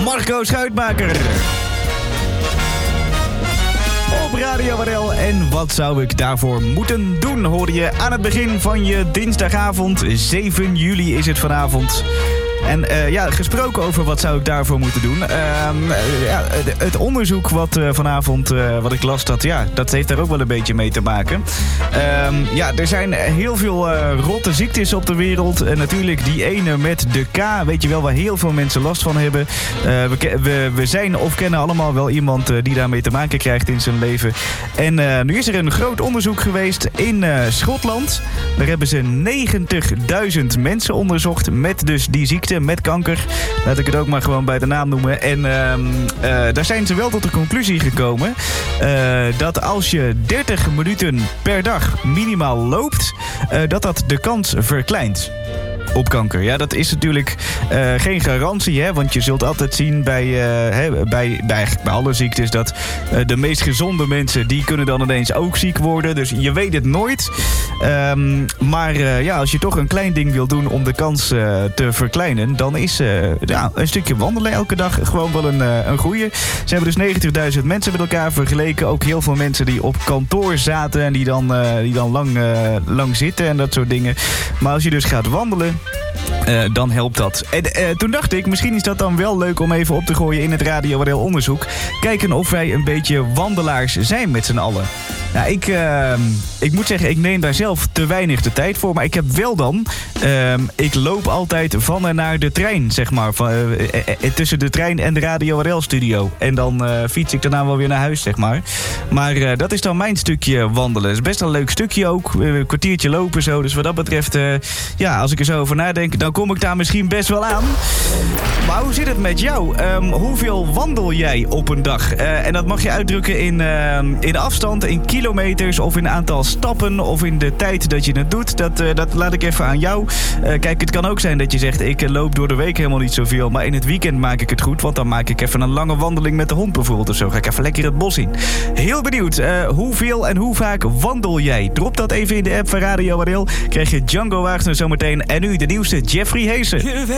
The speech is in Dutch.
Marco Schuitmaker. Op Radio WRL. En wat zou ik daarvoor moeten doen, hoorde je aan het begin van je dinsdagavond. 7 juli is het vanavond. En gesproken over wat zou ik daarvoor moeten doen. Het onderzoek wat vanavond wat ik las, dat heeft daar ook wel een beetje mee te maken. Er zijn heel veel rotte ziektes op de wereld. En natuurlijk die ene met de K, weet je wel, waar heel veel mensen last van hebben. We zijn of kennen allemaal wel iemand die daarmee te maken krijgt in zijn leven. En nu is er een groot onderzoek geweest in Schotland. Daar hebben ze 90.000 mensen onderzocht met dus die ziekte, met kanker. Laat ik het ook maar gewoon bij de naam noemen. En daar zijn ze wel tot de conclusie gekomen dat als je 30 minuten per dag minimaal loopt, dat de kans verkleint op kanker. Ja, dat is natuurlijk geen garantie, hè, want je zult altijd zien bij alle ziektes dat de meest gezonde mensen, die kunnen dan ineens ook ziek worden. Dus je weet het nooit. Maar als je toch een klein ding wil doen om de kans te verkleinen, dan is een stukje wandelen elke dag gewoon wel een goeie. Ze hebben dus 90.000 mensen met elkaar vergeleken. Ook heel veel mensen die op kantoor zaten en die dan lang zitten en dat soort dingen. Maar als je dus gaat wandelen, dan helpt dat. En toen dacht ik, misschien is dat dan wel leuk om even op te gooien in het Radio WRL onderzoek. Kijken of wij een beetje wandelaars zijn met z'n allen. Nou, ik moet zeggen, ik neem daar zelf te weinig de tijd voor. Maar ik heb wel dan, ik loop altijd van en naar de trein, zeg maar. Tussen de trein en de Radio WRL studio. En dan fiets ik daarna wel weer naar huis, zeg maar. Maar dat is dan mijn stukje wandelen. Het is best een leuk stukje ook. Een kwartiertje lopen zo. Dus wat dat betreft, als ik er zo over nadenk, dan kom ik daar misschien best wel aan. Maar hoe zit het met jou? Hoeveel wandel jij op een dag? En dat mag je uitdrukken in afstand, in kilometers of in aantal stappen of in de tijd dat je het doet. Dat laat ik even aan jou. Kijk, het kan ook zijn dat je zegt, ik loop door de week helemaal niet zoveel, maar in het weekend maak ik het goed, want dan maak ik even een lange wandeling met de hond bijvoorbeeld of zo. Ga ik even lekker het bos in. Heel benieuwd, hoeveel en hoe vaak wandel jij? Drop dat even in de app van Radio WRL. Krijg je Django Wagner zometeen en nu de nieuwste Jeffrey Heesen.